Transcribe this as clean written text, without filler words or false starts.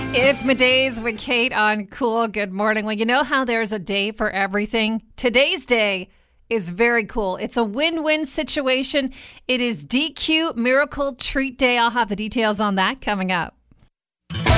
It's Middays with Kate on Cool. Good morning. Well, you know how there's a day for everything? Today's day is very cool. It's a win-win situation. It is DQ Miracle Treat Day. I'll have the details on that coming up.